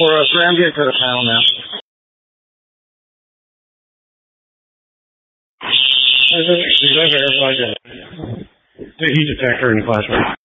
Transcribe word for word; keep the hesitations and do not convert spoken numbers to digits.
for us. I'm getting to the panel now. There's a, there's a, there's a heat detector in the classroom.